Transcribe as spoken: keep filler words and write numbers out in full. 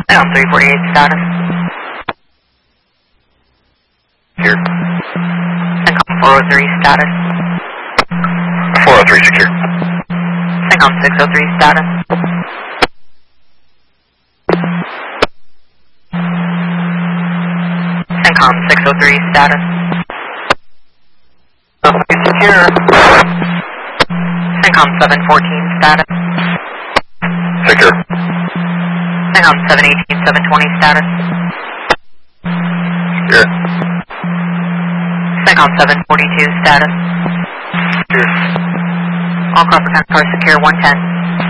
Down three forty-eight status. Here. Syncom four oh three status. four oh three secure. Syncom six oh three status. Syncom six oh three status. Secure. Syncom seven fourteen status. Secure. Syncom seven eighteen seven twenty status. Secure. Syncom seven forty-two status. Secure. All Copper County cars secure one ten.